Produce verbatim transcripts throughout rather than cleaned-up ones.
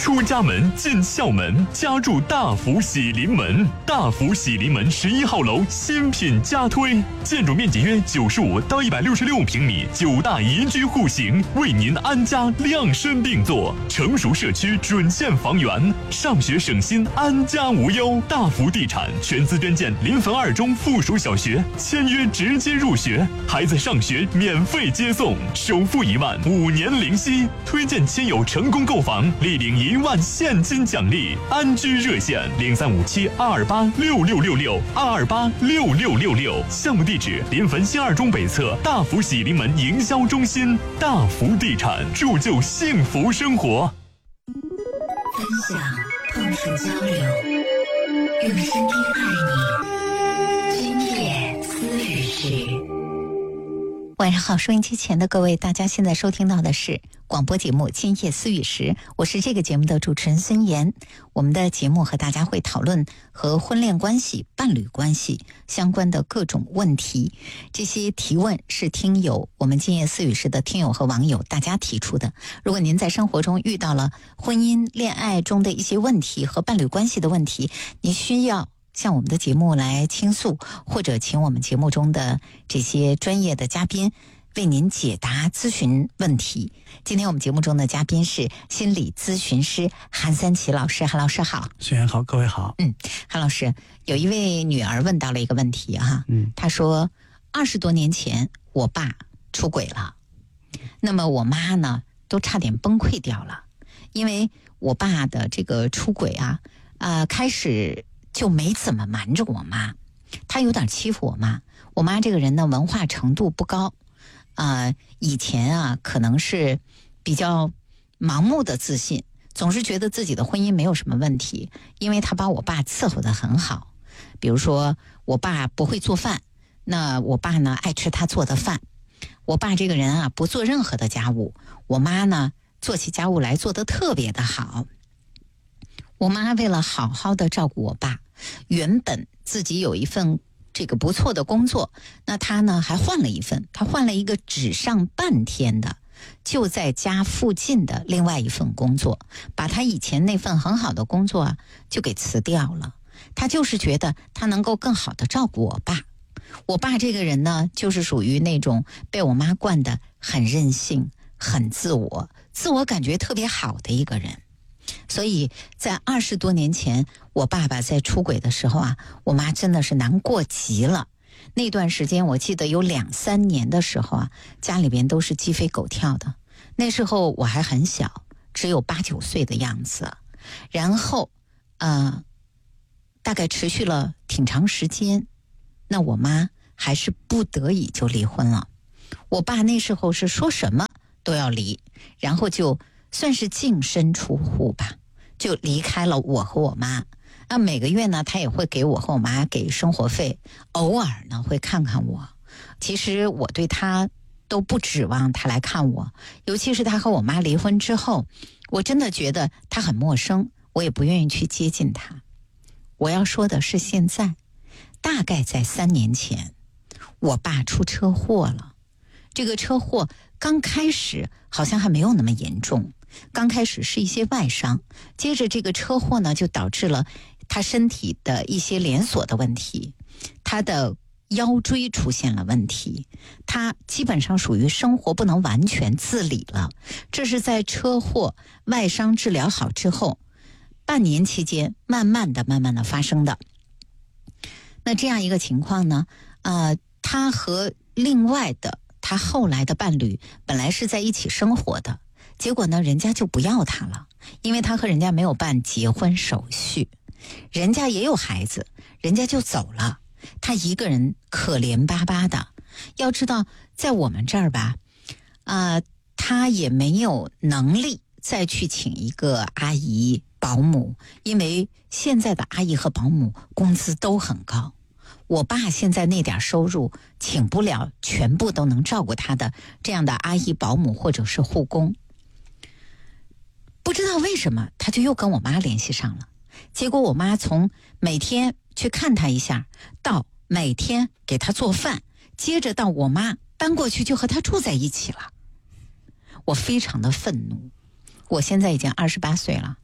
出家门进校门，家住大福喜临门。大福喜临门十一号楼新品加推，建筑面积约九十五到一百六十六平米，九大宜居户型，为您安家量身定做。成熟社区准线房源，上学省心，安家无忧。大福地产全资捐建临汾二中附属小学，签约直接入学，孩子上学免费接送，首付一万，五年零息。推荐亲友成功购房，立领一万现金奖励。安居热线零三五七二二八六六六六二二八六六六六。项目地址临汾新二中北侧大福喜临门营销中心。大福地产，铸就幸福生活。 分享，碰触交流，用声音爱你。今夜思雨时。 晚上好，收音机前的各位，大家现在收听到的是广播节目《今夜思雨时》，我是这个节目的主持人孙岩。我们的节目和大家会讨论和婚恋关系、伴侣关系相关的各种问题。这些提问是听友我们《今夜思雨时》的听友和网友大家提出的。如果您在生活中遇到了婚姻、恋爱中的一些问题和伴侣关系的问题，你需要向我们的节目来倾诉，或者请我们节目中的这些专业的嘉宾为您解答咨询问题。今天我们节目中的嘉宾是心理咨询师韩三奇老师。韩老师好。 学员好，各位好。 嗯，韩老师，有一位女儿问到了一个问题哈， 嗯， 她说二十多年前我爸出轨了，那么我妈呢都差点崩溃掉了，因为我爸的这个出轨啊，呃，开始就没怎么瞒着我妈，他有点欺负我妈。我妈这个人呢，文化程度不高，呃，以前啊，可能是比较盲目的自信，总是觉得自己的婚姻没有什么问题，因为他把我爸伺候得很好。比如说，我爸不会做饭，那我爸呢爱吃他做的饭。我爸这个人啊，不做任何的家务，我妈呢做起家务来做得特别的好。我妈为了好好的照顾我爸，原本自己有一份这个不错的工作，那她呢还换了一份，她换了一个只上半天的，就在家附近的另外一份工作，把她以前那份很好的工作啊就给辞掉了。她就是觉得她能够更好的照顾我爸。我爸这个人呢，就是属于那种被我妈惯得很任性、很自我、自我感觉特别好的一个人。所以在二十多年前，我爸爸在出轨的时候啊，我妈真的是难过极了。那段时间我记得有两三年的时候啊，家里边都是鸡飞狗跳的。那时候我还很小，只有八九岁的样子。然后呃，大概持续了挺长时间，那我妈还是不得已就离婚了。我爸那时候是说什么都要离，然后就算是净身出户吧，就离开了我和我妈。那每个月呢，他也会给我和我妈给生活费，偶尔呢会看看我。其实我对他都不指望他来看我，尤其是他和我妈离婚之后，我真的觉得他很陌生，我也不愿意去接近他。我要说的是现在，大概在三年前，我爸出车祸了。这个车祸刚开始好像还没有那么严重，刚开始是一些外伤，接着这个车祸呢就导致了他身体的一些连锁的问题，他的腰椎出现了问题，他基本上属于生活不能完全自理了。这是在车祸外伤治疗好之后半年期间慢慢的慢慢的发生的。那这样一个情况呢，呃，他和另外的他后来的伴侣本来是在一起生活的，结果呢人家就不要他了，因为他和人家没有办结婚手续，人家也有孩子，人家就走了，他一个人可怜巴巴的。要知道在我们这儿吧，呃，他也没有能力再去请一个阿姨保姆，因为现在的阿姨和保姆工资都很高，我爸现在那点收入请不了全部都能照顾他的这样的阿姨保姆或者是护工。不知道为什么他就又跟我妈联系上了，结果我妈从每天去看他一下到每天给他做饭，接着到我妈搬过去就和他住在一起了。我非常的愤怒，我现在已经二十八岁了，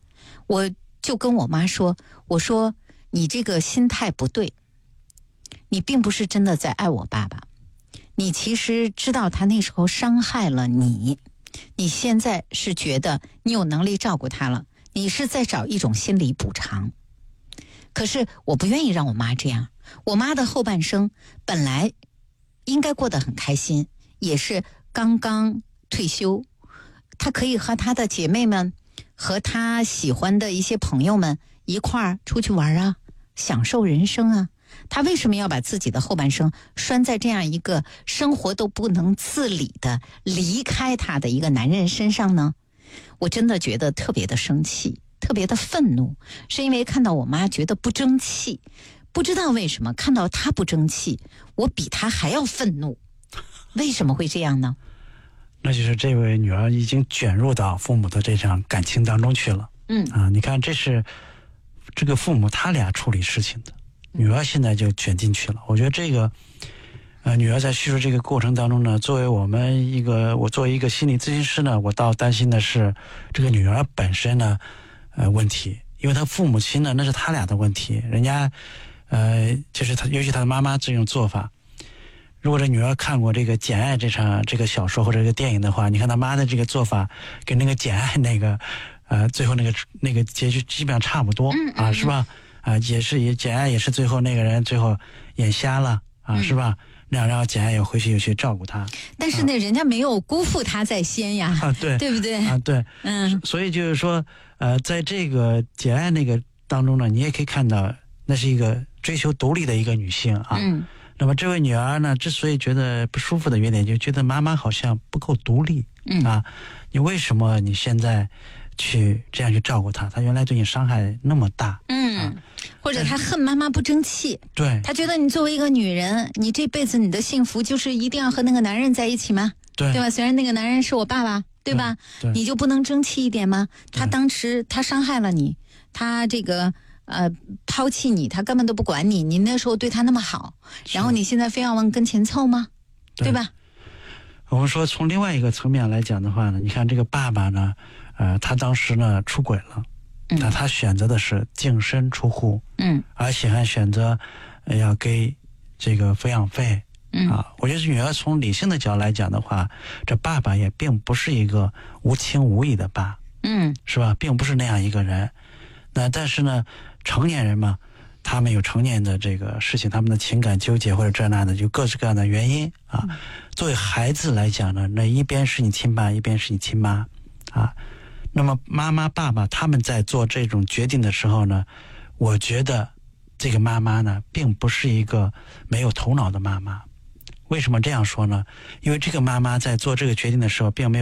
我就跟我妈说，我说你这个心态不对，你并不是真的在爱我爸爸，你其实知道他那时候伤害了你，你现在是觉得你有能力照顾他了，你是在找一种心理补偿。可是我不愿意让我妈这样，我妈的后半生本来应该过得很开心，也是刚刚退休，她可以和她的姐妹们和她喜欢的一些朋友们一块儿出去玩啊，享受人生啊。她为什么要把自己的后半生拴在这样一个生活都不能自理的离开她的一个男人身上呢？我真的觉得特别的生气，特别的愤怒，是因为看到我妈觉得不争气，不知道为什么看到她不争气，我比她还要愤怒。为什么会这样呢？ 那就是这位女儿已经卷入到父母的这场感情当中去了。 嗯啊，你看这是这个父母他俩处理事情的，女儿现在就卷进去了。我觉得这个呃，女儿在叙述这个过程当中呢，作为我们一个我作为一个心理咨询师呢，我倒担心的是这个女儿本身呢呃问题，因为她父母亲呢那是他俩的问题，人家呃就是他尤其他的妈妈这种做法。如果这女儿看过这个《简爱》这场这个小说或者这个电影的话，你看他妈的这个做法跟那个《简爱》那个呃最后那个那个结局基本上差不多啊，是吧？啊，也是也《简爱》也是最后那个人最后眼瞎了啊，是吧？那然后简爱也回去又去照顾他， 但是呢，啊、人家没有辜负他在先呀， 啊，对， 对不对？ 啊，对， 嗯， 所以就是说，呃，在这个简爱那个当中呢，你也可以看到，那是一个追求独立的一个女性啊。 嗯。 那么这位女儿呢，之所以觉得不舒服的原点，就觉得妈妈好像不够独立， 嗯啊，你为什么你现在去这样去照顾她？她原来对你伤害那么大， 嗯， 啊、 或者她恨妈妈不争气， 对， 她觉得你作为一个女人，你这辈子你的幸福就是一定要和那个男人在一起吗？ 对， 对吧？虽然那个男人是我爸爸，对吧？ 对， 你就不能争气一点吗？他当时他伤害了你，他这个。呃，抛弃你，他根本都不管你，你那时候对他那么好，然后你现在非要往跟前凑吗？ 对, 对吧？ 我们说从另外一个层面来讲的话呢，你看这个爸爸呢，呃，他当时呢出轨了，嗯、但他选择的是净身出户， 嗯， 而且还选择、呃、要给这个抚养费， 嗯啊，我觉得女儿从理性的角度来讲的话，这爸爸也并不是一个无情无义的爸， 嗯， 是吧？并不是那样一个人。那但是呢，成年人嘛，他们有成年的这个事情，他们的情感纠结或者这那的，就各式各样的原因啊。嗯、作为孩子来讲呢，那一边是你亲爸，一边是你亲妈啊。那么妈妈、爸爸他们在做这种决定的时候呢，我觉得这个妈妈呢，并不是一个没有头脑的妈妈。为什么这样说呢？因为这个妈妈在做这个决定的时候，并没有